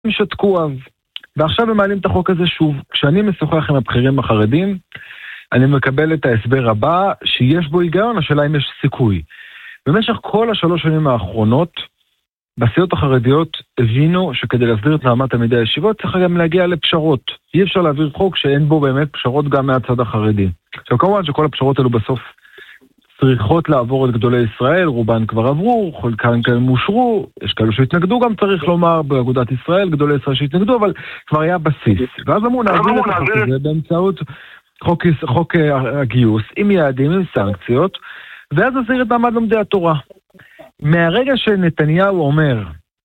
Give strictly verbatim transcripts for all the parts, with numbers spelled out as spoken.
הם שתקו אז. ועכשיו הם מעלים את החוק הזה שוב. כשאני משוחח עם הבכירים החרדים, אני מקבל את ההסבר הבא, שיש בו היגיון, השאלה אם יש סיכוי. במשך כל השלוש שנים האחרונות, בסיעות החרדיות הבינו שכדי להסדיר את מעמד תלמידי הישיבות, צריך גם להגיע לפשרות. אי אפשר להעביר חוק שאין בו באמת פשרות גם מהצד החרדי. עכשיו כמובן שכל הפשרות האלו בסוף צריכות לעבור את גדולי ישראל, רובן כבר עברו, חלקן כאלה מושרו, יש כאלו שהתנגדו גם צריך לומר באגודת ישראל, גדולי ישראל שהתנגדו, אבל כבר היה בסיס. ואז אמרו נעביר את החוק הזה באמצעות חוק, חוק הגיוס, עם יעדים, עם סנקציות, ואז נסיר את מעמד לומדי התורה. מהרגע שנתניהו אומר,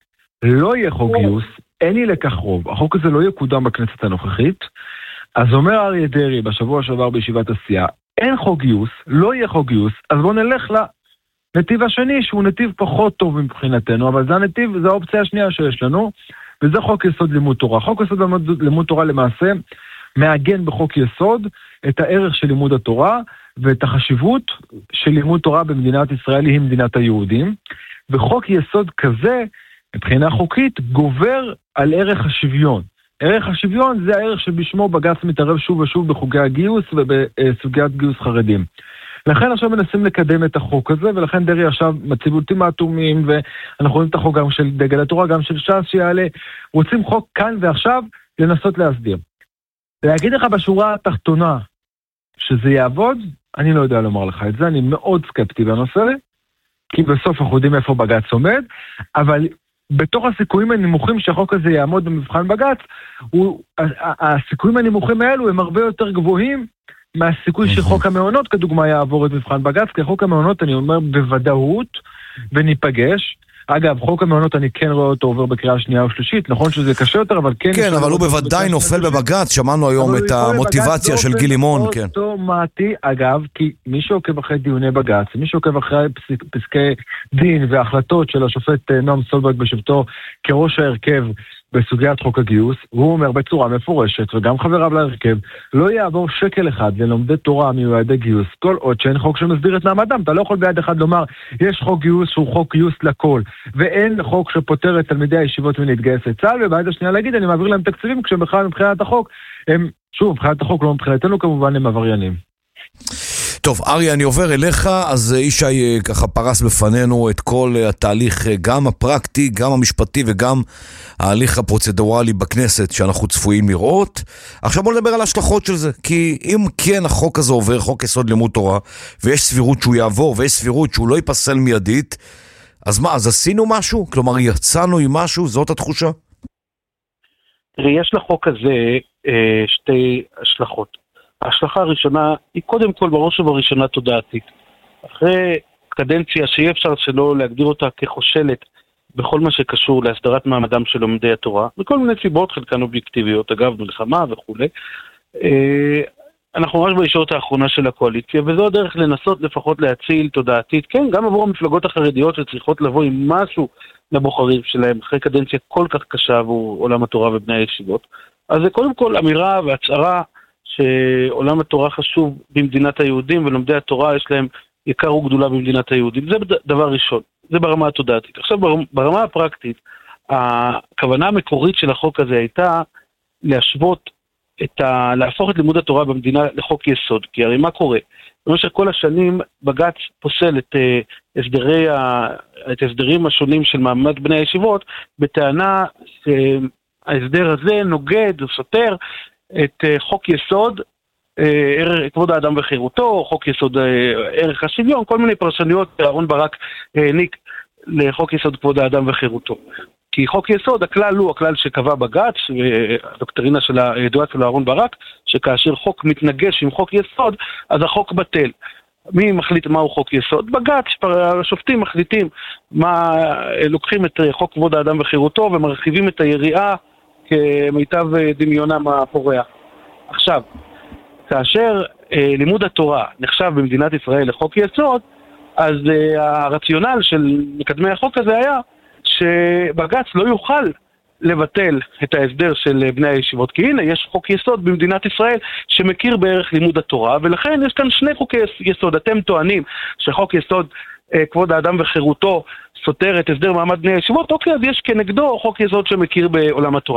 לא יהיה חוק גיוס, אין לי לכך רוב, החוק הזה לא יקודם בכנסת הנוכחית, אז אומר אריה דרעי בשבוע שעבר בישיבת הסיעה, אין חוק גיוס, לא יהיה חוק גיוס, אז בואו נלך לנתיב השני, שהוא נתיב פחות טוב מבחינתנו, אבל זה הנתיב, זה האופציה השנייה שיש לנו, וזה חוק יסוד לימוד תורה. חוק יסוד לימוד תורה למעשה מעגן בחוק יסוד את הערך של לימוד התורה, ואת החשיבות של לימוד תורה במדינת ישראל היא מדינת היהודים, וחוק יסוד כזה, מבחינה חוקית, גובר על ערך השוויון. ערך השוויון זה הערך שבשמו בג"ץ מתערב שוב ושוב בחוקי הגיוס ובסוגיית גיוס חרדים. לכן עכשיו מנסים לקדם את החוק הזה, ולכן דרעי עכשיו מציב אולטימטומים, ואנחנו רואים את החוק גם של דגל התורה, גם של ש"ס שיעלה, רוצים חוק כאן ועכשיו לנסות להסדיר. להגיד לך בשורה התחתונה שזה יעבוד, אני לא יודע לומר לך את זה, אני מאוד סקפטי בנושא, כי בסוף אנחנו יודעים איפה בג"ץ עומד, אבל בתוך הסיכויים הנמוכים שהחוק הזה יעמוד במבחן בג"ץ, הוא, הסיכויים הנמוכים האלו הם הרבה יותר גבוהים מהסיכוי שחוק המעונות כדוגמה יעבור את מבחן בג"ץ, כי חוק המעונות אני אומר בוודאות וניפגש. אגב, חוק המעונות אני כן רואה אותו עובר בקריאה שנייה או שלישית, נכון שזה קשה יותר, אבל כן... כן, אבל הוא בוודאי נופל בבג"ץ, שמענו היום את המוטיבציה של גיל לימון, כן. אוטומטי, אגב, כי מי שעוקב אחרי דיוני בג"ץ, מי שעוקב אחרי פסקי דין והחלטות של השופט נועם סולברג בשבתו כראש ההרכב בסוגיית חוק הגיוס, הוא אומר בצורה מפורשת, וגם חבריו להרכב, לא יעבור שקל אחד ללומדי תורה מיועדי גיוס, כל עוד שאין חוק שמסדיר את מעמדם. אתה לא יכול ביד אחד לומר, יש חוק גיוס שהוא חוק גיוס לכל, ואין חוק שפותר את תלמידי הישיבות מלהתגייס לצה"ל, וביד השנייה להגיד, אני מעביר להם תקציבים, כשבכלל מבחינת החוק, הם, שוב, מבחינת החוק לא מבחינתנו, כמובן הם עבריינים. טוב, אריה, אני עובר אליך, אז ישי ככה פרס בפנינו את כל התהליך, גם הפרקטי, גם המשפטי וגם ההליך הפרוצדורלי בכנסת שאנחנו צפויים לראות. עכשיו בוא נדבר על ההשלכות של זה, כי אם כן החוק הזה עובר, חוק יסוד לימוד תורה, ויש סבירות שהוא יעבור, ויש סבירות שהוא לא ייפסל מיידית, אז מה, אז עשינו משהו? כלומר, יצאנו עם משהו? זאת התחושה? תראי, יש לחוק הזה אה, שתי השלכות. ההשלכה הראשונה היא קודם כל בראש ובראשונה תודעתית. אחרי קדנציה שאי אפשר שלא להגדיר אותה כחושלת בכל מה שקשור להסדרת מעמדם של לומדי התורה, בכל מיני סיבות, חלקן אובייקטיביות, אגב, מלחמה וכו'. אנחנו ממש בישורת האחרונה של הקואליציה, וזו הדרך לנסות לפחות להציל תודעתית, כן, גם עבור המפלגות החרדיות שצריכות לבוא עם משהו לבוחרים שלהם, אחרי קדנציה כל כך קשה עבור עולם התורה ובני הישיבות. אז זה קודם כל אמירה והצהרה שעולם התורה חשוב במדינת היהודים, ולומדי התורה יש להם יקר וגדולה במדינת היהודים. זה דבר ראשון, זה ברמה התודעתית. עכשיו ברמה הפרקטית, הכוונה המקורית של החוק הזה הייתה להשוות את ה... להפוך את לימוד התורה במדינה לחוק יסוד, כי הרי מה קורה? במשך כל השנים בג"ץ פוסל את הסדרי ה... את הסדרים השונים של מעמד בני הישיבות, בטענה שההסדר הזה נוגד או סותר את חוק יסוד, כבוד האדם וחירותו, חוק יסוד ערך השוויון, כל מיני פרשנויות אהרון ברק העניק לחוק יסוד כבוד האדם וחירותו. כי חוק יסוד, הכלל הוא הכלל שקבע בג"ץ, הדוקטרינה של הידועה של אהרון ברק, שכאשר חוק מתנגש עם חוק יסוד, אז החוק בטל. מי מחליט מהו חוק יסוד? בג"ץ, השופטים מחליטים מה, לוקחים את חוק כבוד האדם וחירותו ומרחיבים את היריעה כמיטב דמיונם הפורח. עכשיו, כאשר אה, לימוד התורה נחשב במדינת ישראל לחוק יסוד, אז אה, הרציונל של מקדמי החוק הזה היה שבג"ץ לא יוכל לבטל את ההסדר של בני הישיבות, כי הנה יש חוק יסוד במדינת ישראל שמכיר בערך לימוד התורה, ולכן יש כאן שני חוקי יסוד. אתם טוענים שחוק יסוד כבוד האדם וחירותו סותר את הסדר מעמד בני הישיבות, אוקיי, אז יש כנגדו חוק יסוד שמכיר בעולם התורה.